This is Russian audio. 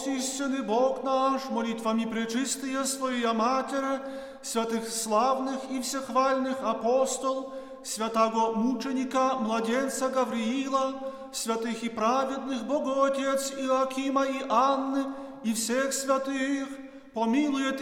Христос, истинный Бог наш, молитвами пречистые Своя Матерь, святых славных и всехвальных апостол, святаго мученика, младенца Гавриила, святых и праведных Боготец Иоакима и Анны, и всех святых, помилует